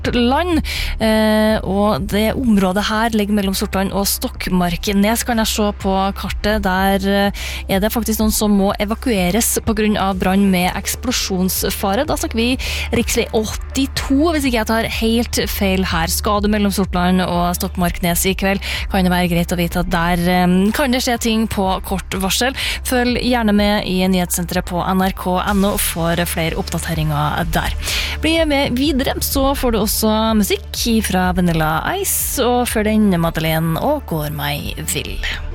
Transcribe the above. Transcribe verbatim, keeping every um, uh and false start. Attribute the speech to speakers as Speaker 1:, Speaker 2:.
Speaker 1: Sortland, eh, og det området her ligger mellom Sortland og Stokmarknes, kan jeg se på kartet. Der er det faktisk noen som må evakueres på grunn av brann med eksplosjonsfare. Da snakker vi riksvei åttito, hvis ikke jeg tar helt feil her. Skal du mellom Sortland og Stokmarknes i kveld, kan det være greit å vite at der eh, kan det skje ting på kort varsel. Følg gjerne med i nyhetssenteret på N R K punktum N O for flere oppdateringer der. Bli med videre, så får du også musikk fra Vanilla Ice, og før den Madeleine og Går meg vill.